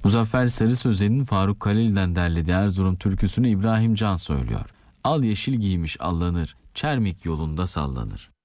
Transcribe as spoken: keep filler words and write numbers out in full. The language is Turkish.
Muzaffer Sarı Sözen'in Faruk Kaleli'den derlediği Erzurum türküsünü İbrahim Can söylüyor. Al yeşil giymiş allanır, çermik yolunda sallanır.